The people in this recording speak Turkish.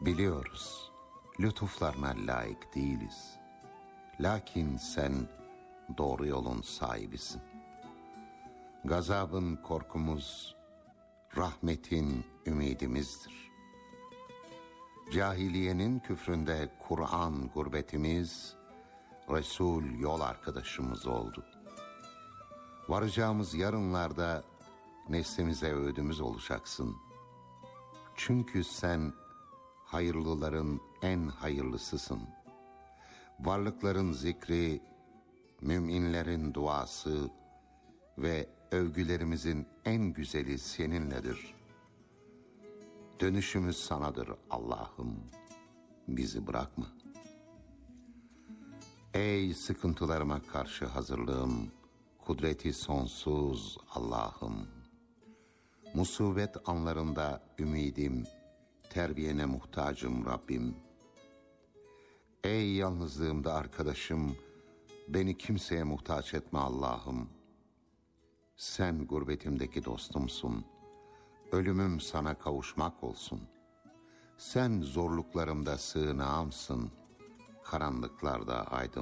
Biliyoruz, lütuflarına layık değiliz. Lakin sen doğru yolun sahibisin. Gazabın korkumuz, rahmetin ümidimizdir. Cahiliyenin küfründe Kur'an gurbetimiz, Resul yol arkadaşımız oldu. Varacağımız yarınlarda neslimize öğüdümüz olacaksın. Çünkü sen hayırlıların en hayırlısısın. Varlıkların zikri, müminlerin duası ve övgülerimizin en güzeli seninledir. Dönüşümüz sanadır Allah'ım, bizi bırakma. Ey sıkıntılarıma karşı hazırlığım, kudreti sonsuz Allah'ım. Musibet anlarında ümidim, terbiyene muhtacım Rabbim. Ey yalnızlığımda arkadaşım, beni kimseye muhtaç etme Allah'ım. Sen gurbetimdeki dostumsun, ölümüm sana kavuşmak olsun. Sen zorluklarımda sığınağımsın, karanlıklarda aydınlığım.